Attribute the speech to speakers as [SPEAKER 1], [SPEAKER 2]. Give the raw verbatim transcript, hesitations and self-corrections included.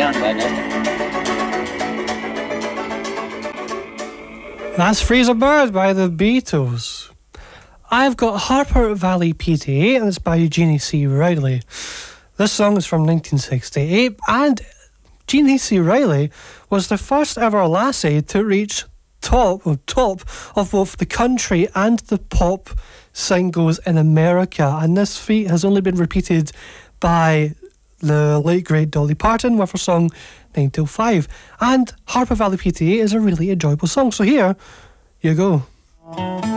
[SPEAKER 1] down by now.
[SPEAKER 2] That's Freeze a Bird by the Beatles. I've got Harper Valley P T A, and it's by Jeannie C. Riley. This song is from nineteen sixty-eight, and Jeannie C. Riley was the first ever lassie to reach top or top of both the country and the pop singles in America, and this feat has only been repeated by the late great Dolly Parton with her song nine till five. And Harper Valley P T A is a really enjoyable song, so here you go.